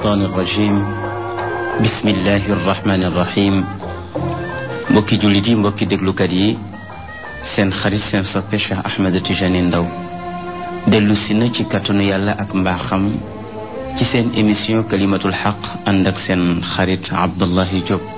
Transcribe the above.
الشيطان الرجيم بسم الله الرحمن الرحيم mbokki jullit yi mbokki déglukat yi seen xarit seen soppe Cheikh Ahmed Tidiane Ndao dellu si na ci kàttanu yàlla ak mbaaxam ci seen émission kalimatul xaq ànd ak seen xarit Abdullahi Diop